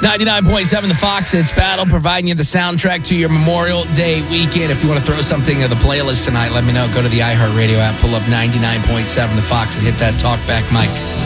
99.7 The Fox Hits Battle, providing you the soundtrack to your Memorial Day weekend. If you want to throw something to the playlist tonight, let me know. Go to the iHeartRadio app, pull up 99.7 The Fox, and hit that talkback mic.